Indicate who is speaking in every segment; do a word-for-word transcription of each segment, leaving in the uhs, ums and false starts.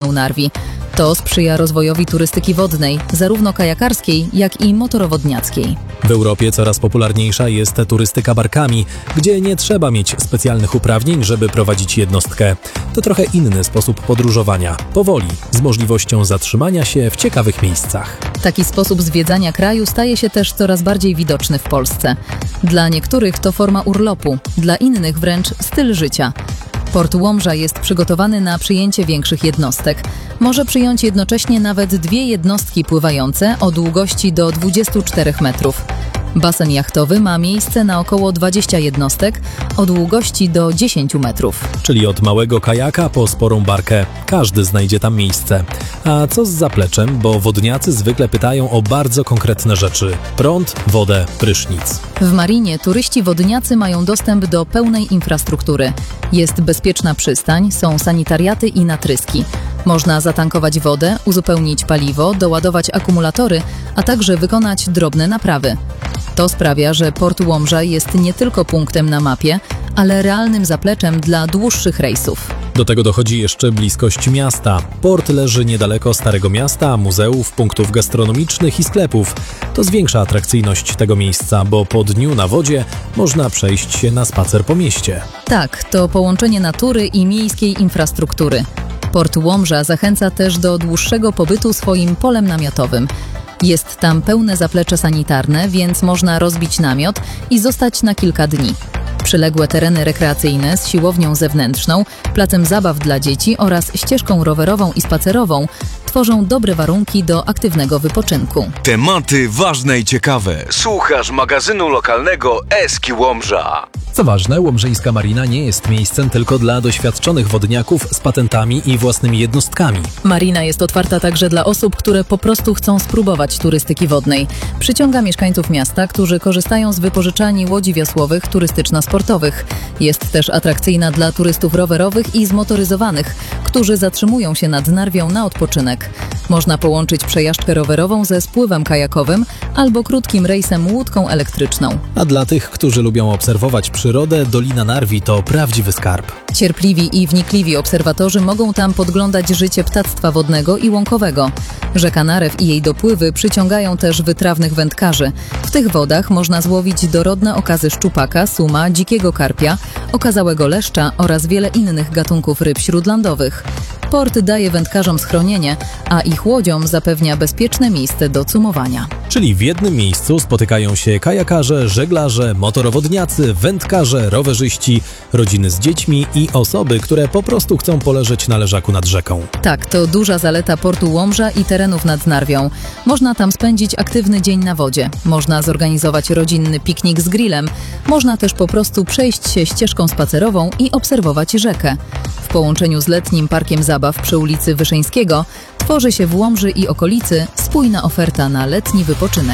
Speaker 1: terenu Narwi. To sprzyja rozwojowi turystyki wodnej, zarówno kajakarskiej, jak i motorowodniackiej.
Speaker 2: W Europie coraz popularniejsza jest turystyka barkami, gdzie nie trzeba mieć specjalnych uprawnień, żeby prowadzić jednostkę. To trochę inny sposób podróżowania, powoli, z możliwością zatrzymania się w ciekawych miejscach.
Speaker 1: Taki sposób zwiedzania kraju staje się też coraz bardziej widoczny w Polsce. Dla niektórych to forma urlopu, dla innych wręcz styl życia. Port Łomża jest przygotowany na przyjęcie większych jednostek. Może przyjąć jednocześnie nawet dwie jednostki pływające o długości do dwudziestu czterech metrów. Basen jachtowy ma miejsce na około dwadzieścia jednostek o długości do dziesięciu metrów.
Speaker 2: Czyli od małego kajaka po sporą barkę. Każdy znajdzie tam miejsce. A co z zapleczem? Bo wodniacy zwykle pytają o bardzo konkretne rzeczy. Prąd, wodę, prysznic.
Speaker 1: W marinie turyści wodniacy mają dostęp do pełnej infrastruktury. Jest bezpieczna przystań, są sanitariaty i natryski. Można zatankować wodę, uzupełnić paliwo, doładować akumulatory, a także wykonać drobne naprawy. To sprawia, że Port Łomża jest nie tylko punktem na mapie, ale realnym zapleczem dla dłuższych rejsów.
Speaker 2: Do tego dochodzi jeszcze bliskość miasta. Port leży niedaleko Starego Miasta, muzeów, punktów gastronomicznych i sklepów. To zwiększa atrakcyjność tego miejsca, bo po dniu na wodzie można przejść się na spacer po mieście.
Speaker 1: Tak, to połączenie natury i miejskiej infrastruktury. Port Łomża zachęca też do dłuższego pobytu swoim polem namiotowym. Jest tam pełne zaplecze sanitarne, więc można rozbić namiot i zostać na kilka dni. Przyległe tereny rekreacyjne z siłownią zewnętrzną, placem zabaw dla dzieci oraz ścieżką rowerową i spacerową tworzą dobre warunki do aktywnego wypoczynku.
Speaker 3: Tematy ważne i ciekawe. Słuchasz magazynu lokalnego Eski Łomża.
Speaker 2: Co ważne, łomżyńska marina nie jest miejscem tylko dla doświadczonych wodniaków z patentami i własnymi jednostkami.
Speaker 1: Marina jest otwarta także dla osób, które po prostu chcą spróbować turystyki wodnej. Przyciąga mieszkańców miasta, którzy korzystają z wypożyczalni łodzi wiosłowych turystyczno-sportowych. Jest też atrakcyjna dla turystów rowerowych i zmotoryzowanych, którzy zatrzymują się nad Narwią na odpoczynek. Można połączyć przejażdżkę rowerową ze spływem kajakowym albo krótkim rejsem łódką elektryczną.
Speaker 2: A dla tych, którzy lubią obserwować przyrodę, Dolina Narwi to prawdziwy skarb.
Speaker 1: Cierpliwi i wnikliwi obserwatorzy mogą tam podglądać życie ptactwa wodnego i łąkowego. Rzeka Narew i jej dopływy przyciągają też wytrawnych wędkarzy. W tych wodach można złowić dorodne okazy szczupaka, suma, dzikiego karpia, okazałego leszcza oraz wiele innych gatunków ryb śródlądowych. Port daje wędkarzom schronienie, a ich łodziom zapewnia bezpieczne miejsce do cumowania.
Speaker 2: Czyli w jednym miejscu spotykają się kajakarze, żeglarze, motorowodniacy, wędkarze, rowerzyści, rodziny z dziećmi i osoby, które po prostu chcą poleżeć na leżaku nad rzeką.
Speaker 1: Tak, to duża zaleta Portu Łomża i terenów nad Narwią. Można tam spędzić aktywny dzień na wodzie. Można zorganizować rodzinny piknik z grillem. Można też po prostu przejść się ścieżką spacerową i obserwować rzekę. W połączeniu z letnim parkiem zabaw przy ulicy Wyszyńskiego tworzy się w Łomży i okolicy spójna oferta na letni wypoczynek.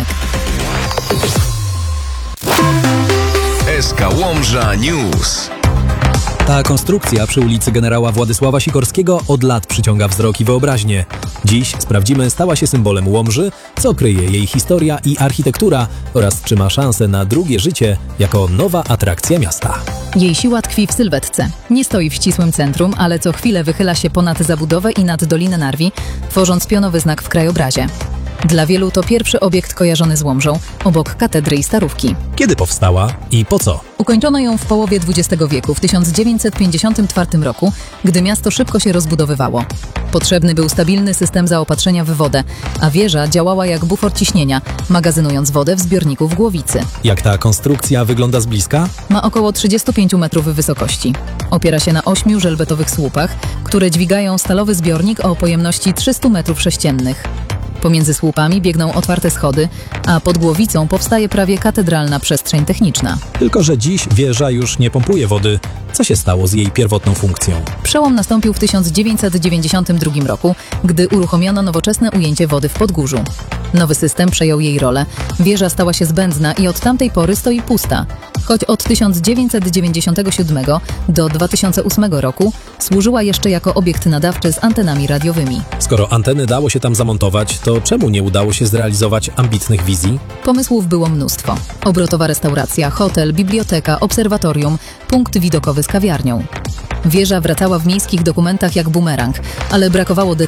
Speaker 3: S K Łomża News.
Speaker 2: Ta konstrukcja przy ulicy Generała Władysława Sikorskiego od lat przyciąga wzrok i wyobraźnię. Dziś sprawdzimy, stała się symbolem Łomży, co kryje jej historia i architektura oraz czy ma szansę na drugie życie jako nowa atrakcja miasta.
Speaker 1: Jej siła tkwi w sylwetce. Nie stoi w ścisłym centrum, ale co chwilę wychyla się ponad zabudowę i nad Dolinę Narwi, tworząc pionowy znak w krajobrazie. Dla wielu to pierwszy obiekt kojarzony z Łomżą, obok katedry i Starówki.
Speaker 2: Kiedy powstała i po co?
Speaker 1: Ukończono ją w połowie dwudziestego wieku, w tysiąc dziewięćset pięćdziesiątym czwartym roku, gdy miasto szybko się rozbudowywało. Potrzebny był stabilny system zaopatrzenia w wodę, a wieża działała jak bufor ciśnienia, magazynując wodę w zbiorniku w Głowicy.
Speaker 2: Jak ta konstrukcja wygląda z bliska?
Speaker 1: Ma około trzydzieści pięć metrów wysokości. Opiera się na ośmiu żelbetowych słupach, które dźwigają stalowy zbiornik o pojemności trzysta metrów sześciennych. Pomiędzy słupami biegną otwarte schody, a pod Głowicą powstaje prawie katedralna przestrzeń techniczna.
Speaker 2: Tylko że dziś wieża już nie pompuje wody. Co się stało z jej pierwotną funkcją?
Speaker 1: Przełom nastąpił w tysiąc dziewięćset dziewięćdziesiątym drugim roku, gdy uruchomiono nowoczesne ujęcie wody w Podgórzu. Nowy system przejął jej rolę. Wieża stała się zbędna i od tamtej pory stoi pusta. Choć od tysiąc dziewięćset dziewięćdziesiątego siódmego do dwa tysiące ósmego roku służyła jeszcze jako obiekt nadawczy z antenami radiowymi.
Speaker 2: Skoro anteny dało się tam zamontować, to czemu nie udało się zrealizować ambitnych wizji?
Speaker 1: Pomysłów było mnóstwo. Obrotowa restauracja, hotel, biblioteka, obserwatorium, punkt widokowy z kawiarnią. Wieża wracała w miejskich dokumentach jak bumerang, ale brakowało decyzji.